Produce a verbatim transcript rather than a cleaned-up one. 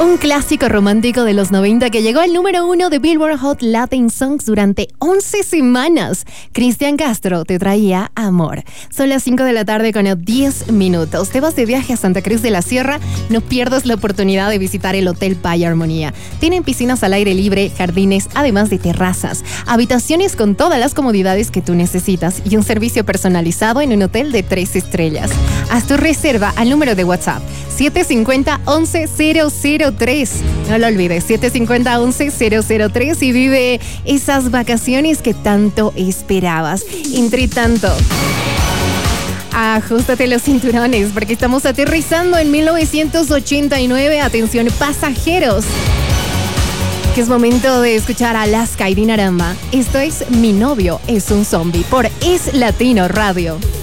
Un clásico romántico de los noventa que llegó al número uno de Billboard Hot Latin Songs durante once semanas. Cristian Castro te traía Amor. Son las cinco de la tarde con diez minutos. Te vas de viaje a Santa Cruz de la Sierra, no pierdas la oportunidad de visitar el Hotel Playa Armonía. Tienen piscinas al aire libre, jardines, además de terrazas, habitaciones con todas las comodidades que tú necesitas y un servicio personalizado en un hotel de tres estrellas. Haz tu reserva al número de WhatsApp siete cinco cero, once cero cero tres. No lo olvides, siete cinco cero, once cero cero tres y vive esas vacaciones que tanto esperabas. Entre tanto, ajustate los cinturones porque estamos aterrizando en mil novecientos ochenta y nueve. Atención, pasajeros, que es momento de escuchar a Alaska y Dinarama. Esto es Mi novio es un zombie por Es Latino Radio.